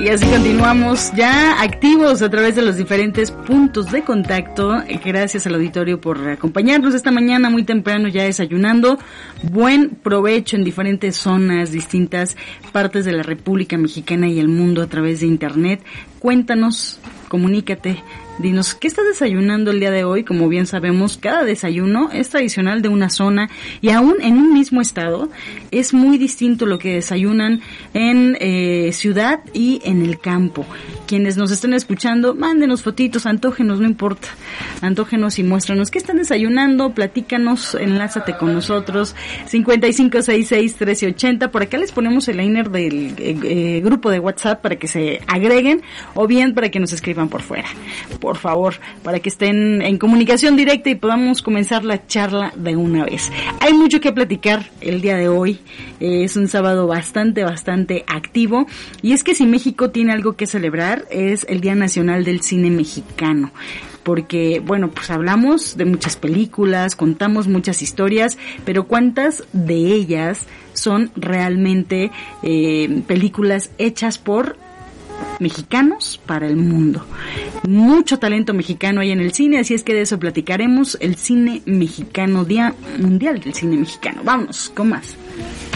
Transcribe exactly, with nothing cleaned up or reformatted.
Y así continuamos ya activos a través de los diferentes puntos de contacto. Gracias al auditorio por acompañarnos esta mañana muy temprano, ya desayunando. Buen provecho en diferentes zonas, distintas partes de la República Mexicana y el mundo a través de internet. Cuéntanos, comunícate, dinos, ¿qué estás desayunando el día de hoy? Como bien sabemos, cada desayuno es tradicional de una zona y aún en un mismo estado es muy distinto lo que desayunan en eh, ciudad y en el campo. Quienes nos estén escuchando, mándenos fotitos, antógenos, no importa, antógenos y muéstranos qué están desayunando, platícanos, enlázate con nosotros, cincuenta y cinco sesenta y seis trece ochenta, por acá les ponemos el liner del eh, eh, grupo de WhatsApp para que se agreguen o bien para que nos escriban por fuera. Por favor, para que estén en comunicación directa y podamos comenzar la charla de una vez. Hay mucho que platicar el día de hoy, eh, es un sábado bastante, bastante activo, y es que si México tiene algo que celebrar es el Día Nacional del Cine Mexicano. Porque, bueno, pues hablamos de muchas películas, contamos muchas historias, pero ¿cuántas de ellas son realmente eh, películas hechas por mexicanos para el mundo? Mucho talento mexicano hay en el cine, así es que de eso platicaremos. El cine mexicano, Día Mundial del Cine Mexicano. Vámonos con más.